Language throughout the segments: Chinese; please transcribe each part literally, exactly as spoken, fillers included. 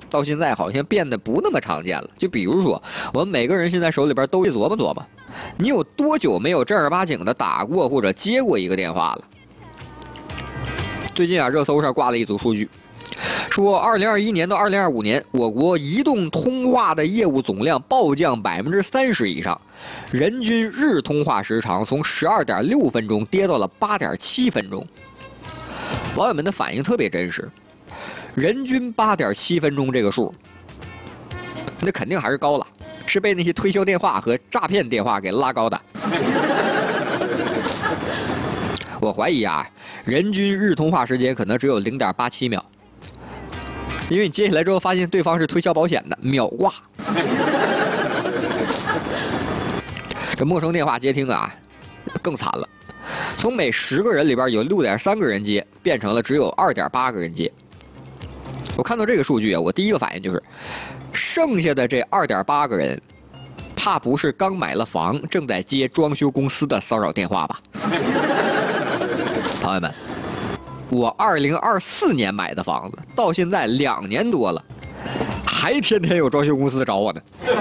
到现在好像变得不那么常见了。就比如说，我们每个人现在手里边都得琢磨琢磨，你有多久没有正儿八经的打过或者接过一个电话了？最近啊，热搜上挂了一组数据，说二零二一年到二零二五年，我国移动通话的业务总量暴降百分之三十以上，人均日通话时长从十二点六分钟跌到了八点七分钟。网友们的反应特别真实。人均八点七分钟这个数，那肯定还是高了，是被那些推销电话和诈骗电话给拉高的。我怀疑啊，人均日通话时间可能只有零点八七秒，因为你接起来之后发现对方是推销保险的，秒挂。这陌生电话接听啊，更惨了，从每十个人里边有六点三个人接，变成了只有二点八个人接。我看到这个数据啊，我第一个反应就是，剩下的这二点八个人，怕不是刚买了房，正在接装修公司的骚扰电话吧？朋友们，我二零二四年买的房子，到现在两年多了，还天天有装修公司找我呢。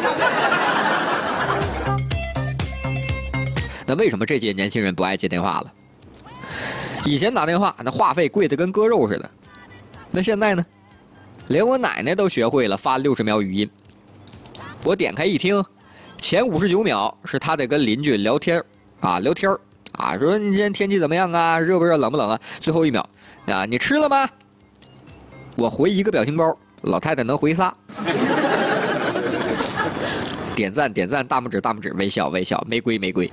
那为什么这届年轻人不爱接电话了？以前打电话那话费贵得跟割肉似的，那现在呢？连我奶奶都学会了发六十秒语音，我点开一听，前五十九秒是她得跟邻居聊天啊聊天啊，说你今天天气怎么样啊，热不热，冷不冷啊？最后一秒啊，你吃了吗？我回一个表情包，老太太能回仨，点赞点赞，大拇指大拇指，微笑微笑，玫瑰玫瑰。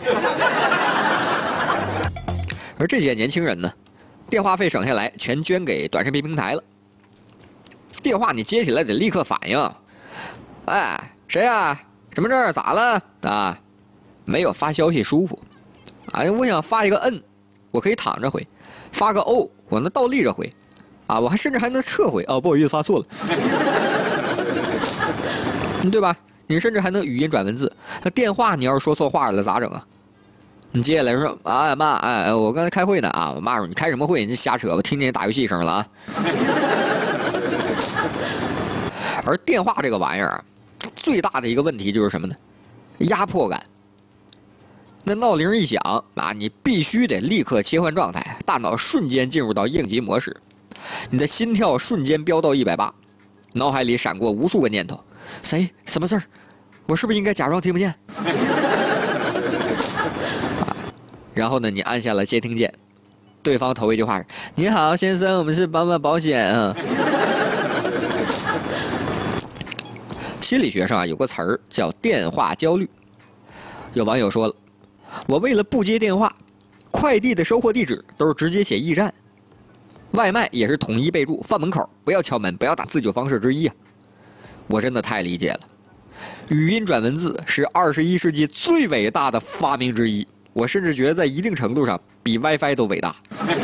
而这些年轻人呢，电话费省下来全捐给短视频平台了。电话你接起来得立刻反应，哎，谁呀？什么事？咋了？啊，没有发消息舒服。哎，我想发一个嗯，我可以躺着回；发个哦，我能倒立着回。啊，我还甚至还能撤回。哦，不好意思，发错了。对吧？你甚至还能语音转文字。那电话你要是说错话了咋整啊？你接下来说啊妈，哎，我刚才开会呢啊，我妈说你开什么会？你这瞎扯，我听见打游戏声了啊。而电话这个玩意儿啊，最大的一个问题就是什么呢？压迫感。那闹铃一响啊，你必须得立刻切换状态，大脑瞬间进入到应急模式，你的心跳瞬间飙到一百八，脑海里闪过无数个念头：谁？什么事儿？我是不是应该假装听不见？啊，然后呢，你按下了接听键，对方头一句话是：“你好，先生，我们是帮帮保险啊。”心理学上啊有个词儿叫电话焦虑。有网友说了，我为了不接电话，快递的收货地址都是直接写驿站，外卖也是统一备注放门口，不要敲门，不要打自救方式之一啊。我真的太理解了，语音转文字是二十一世纪最伟大的发明之一，我甚至觉得在一定程度上比 WiFi 都伟大。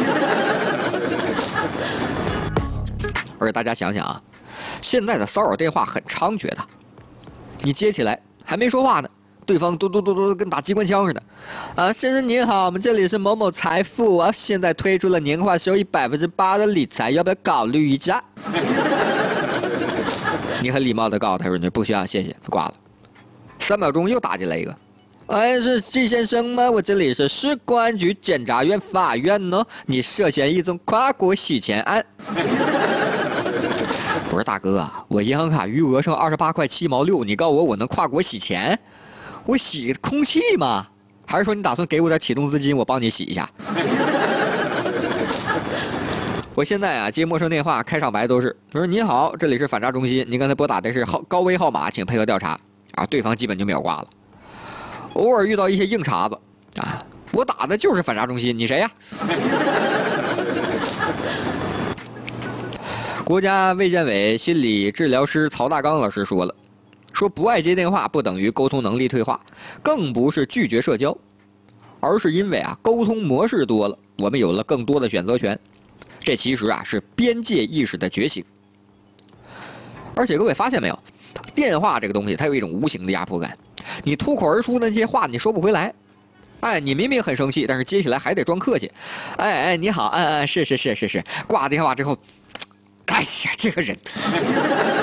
而且大家想想啊，现在的骚扰电话很猖獗的，你接起来还没说话呢，对方嘟嘟嘟嘟跟打机关枪似的。啊，先生您好，我们这里是某某财富啊，现在推出了年化收益百分之八的理财，要不要考虑一下？你很礼貌的告诉他说你不需要，谢谢，挂了。三秒钟又打进来一个，哎，是季先生吗？我这里是市公安局、检察院、法院呢，你涉嫌一宗跨国洗钱案。我说大哥啊，我银行卡余额剩二十八块七毛六，你告诉我我能跨国洗钱？我洗空气吗？还是说你打算给我点启动资金，我帮你洗一下？我现在啊接陌生电话，开场白都是我说你好，这里是反诈中心，你刚才拨打的是号高危号码，请配合调查啊，对方基本就秒挂了。偶尔遇到一些硬茬子啊，我打的就是反诈中心，你谁呀？国家卫健委心理治疗师曹大刚老师说了，说不爱接电话不等于沟通能力退化，更不是拒绝社交，而是因为啊沟通模式多了，我们有了更多的选择权。这其实啊是边界意识的觉醒。而且各位发现没有，电话这个东西它有一种无形的压迫感，你脱口而出的那些话你说不回来。哎，你明明很生气，但是接起来还得装客气。哎哎，你好，嗯嗯，是是是是是，挂电话之后，哎呀，这个人。